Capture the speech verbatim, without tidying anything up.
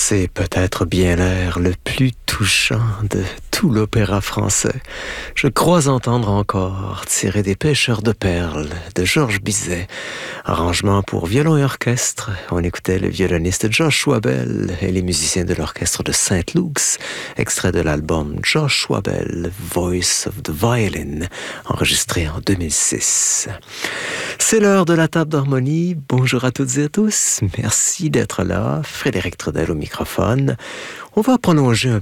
C'est peut-être bien l'air le plus touchant de tout l'opéra français. Je crois entendre encore tirer des pêcheurs de perles de Georges Bizet. Arrangement pour violon et orchestre. On écoutait le violoniste Joshua Bell et les musiciens de l'orchestre de Saint Luke's, extrait de l'album Joshua Bell, Voice of the Violin, enregistré en deux mille six. C'est l'heure de la table d'harmonie. Bonjour à toutes et à tous. Merci d'être là. Frédéric Trudel au microphone. On va prolonger un